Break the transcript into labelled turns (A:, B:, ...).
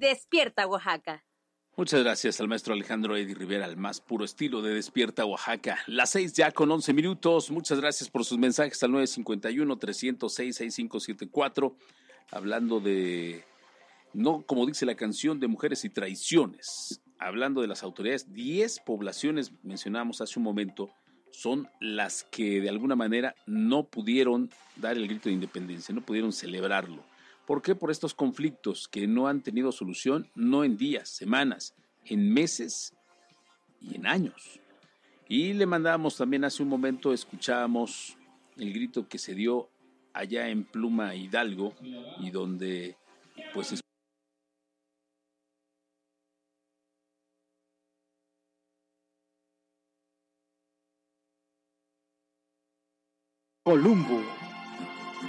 A: Despierta Oaxaca.
B: Muchas gracias al maestro Alejandro Eddie Rivera, al más puro estilo de Despierta Oaxaca. Las 6 ya con 11 minutos. Muchas gracias por sus mensajes al 951-306-6574. Hablando de, no como dice la canción, de mujeres y traiciones. Hablando de las autoridades, 10 poblaciones, mencionábamos hace un momento, son las que de alguna manera no pudieron dar el grito de independencia, no pudieron celebrarlo. ¿Por qué? Por estos conflictos que no han tenido solución, no en días, semanas, en meses y en años. Y le mandábamos también hace un momento, escuchábamos el grito que se dio allá en Pluma Hidalgo y donde pues
C: Columbo